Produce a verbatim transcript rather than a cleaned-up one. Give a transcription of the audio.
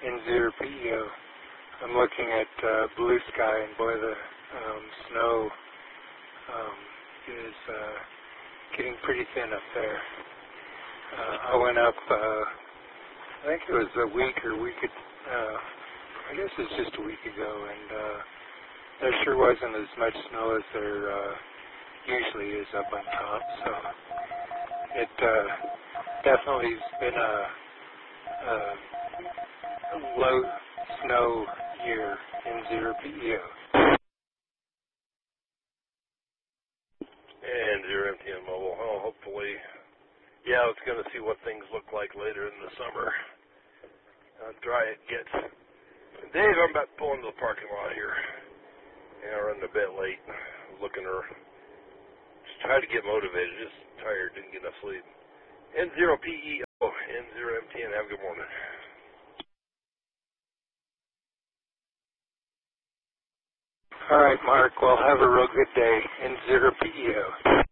N zero P E O. I'm looking at uh, blue sky, and boy, the um, snow um, is uh, getting pretty thin up there. Uh, I went up, uh, I think it was a week or week, uh, I guess it's just a week ago, and uh, there sure wasn't as much snow as there uh, usually is up on top, so it uh, definitely has been a, a low snow year in zero P E O. And zero M T N Mobile. Well, hopefully, yeah, it's going to see what things look like later in the summer. How dry it gets. Dave, I'm about to pull into the parking lot here. Yeah, I'm running a bit late. Looking or just trying to get motivated. Just tired. Didn't get enough sleep. N zero P E O. N zero M T N. Have a good morning. All right, Mark. Well, have a real good day. N zero P E O.